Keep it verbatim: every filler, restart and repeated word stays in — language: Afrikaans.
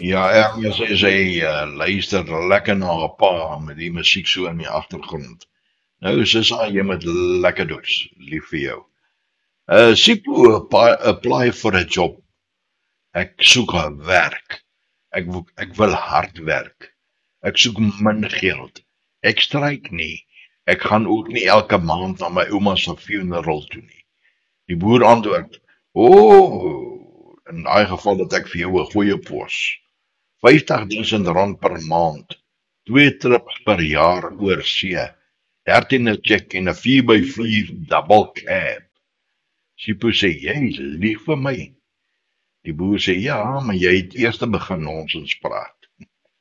Ja, Ergens sê sy uh, luister lekker na haar pa met die musiek so in die agtergrond. Nou, Sissa, jy met lekker doos, lief vir jou. Uh, Sipho apply, apply for a job. Ek soek 'n werk. Ek wil, ek wil hard werk. Ek soek min geld. Ek stryk nie. Ek gaan ook nie elke maand na my ouma se funeral toe nie. Die boer antwoord: "O, oh, in daai geval het ek vir jou 'n goeie pos. vyftig duisend rand per maand. Twee trips per jaar oor see. dertien 'n check en 'n vier by vier double cab." Sipho sê: "Jy lieg vir my." Die boer sê: "Ja, maar jy het eers begin nonsens praat."